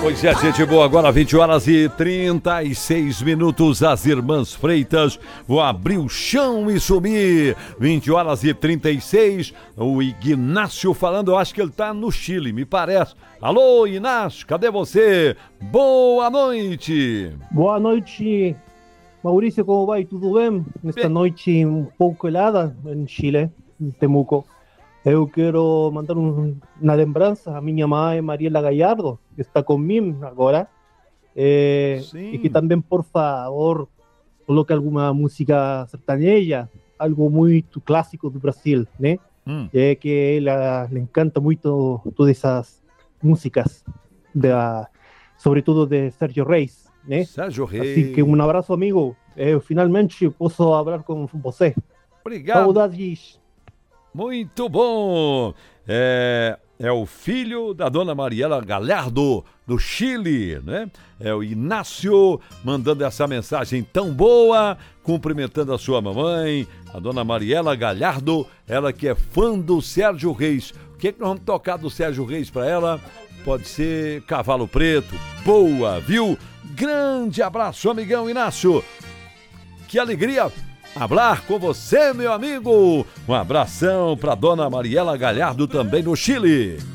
Pois é, gente boa, agora 20 horas e 36 minutos, as Irmãs Freitas vão abrir o chão e sumir. 20 horas e 36, o Ignácio falando, eu acho que ele tá no Chile, me parece. Alô, Inácio, cadê você? Boa noite. Boa noite, Maurício, como vai? Tudo bem? Nesta noite um pouco helada em Chile, em Temuco. Eu quero mandar uma lembrança à minha mãe, Mariela Gallardo, que está comigo agora. E que também, por favor, coloque alguma música sertaneja, algo muito clássico do Brasil, né? É que ela lhe encanta muito todas essas músicas, sobretudo de Sérgio Reis, né? Sérgio Reis. Assim que um abraço, amigo. Eu finalmente posso falar com você. Obrigado. Saudades. Muito bom! É o filho da dona Mariela Gallardo, do Chile, né? É o Inácio mandando essa mensagem tão boa, cumprimentando a sua mamãe, a dona Mariela Gallardo, ela que é fã do Sérgio Reis. O que nós vamos tocar do Sérgio Reis para ela? Pode ser Cavalo Preto. Boa, viu? Grande abraço, amigão Inácio. Que alegria falar com você, meu amigo. Um abração para dona Mariela Gallardo também no Chile.